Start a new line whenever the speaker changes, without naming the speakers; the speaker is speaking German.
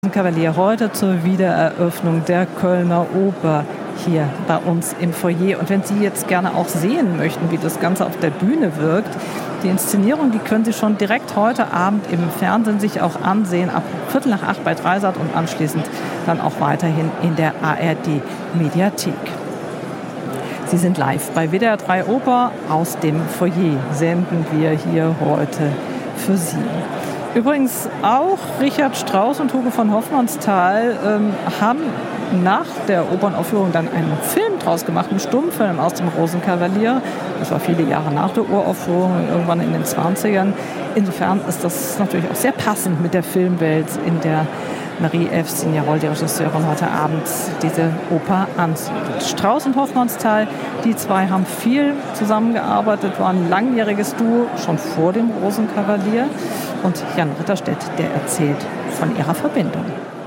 Kavalier heute zur Wiedereröffnung der Kölner Oper hier bei uns im Foyer. Und wenn Sie jetzt gerne auch sehen möchten, wie das Ganze auf der Bühne wirkt, die Inszenierung, die können Sie schon direkt heute Abend im Fernsehen sich auch ansehen, ab 7:45 bei Dreisat und anschließend dann auch weiterhin in der ARD-Mediathek. Sie sind live bei WDR 3 Oper. Aus dem Foyer senden wir hier heute für Sie. Übrigens auch Richard Strauss und Hugo von Hofmannsthal haben nach der Opernaufführung dann einen Film draus gemacht, einen Stummfilm aus dem Rosenkavalier. Das war viele Jahre nach der Uraufführung, irgendwann in den 20ern. Insofern ist das natürlich auch sehr passend mit der Filmwelt, in der Marie F. Signerol, die Regisseurin, heute Abend diese Oper ansiedelt. Strauss und Hofmannsthal, die zwei haben viel zusammengearbeitet, waren ein langjähriges Duo, schon vor dem Rosenkavalier. Und Jan Ritterstedt, der erzählt von ihrer Verbindung.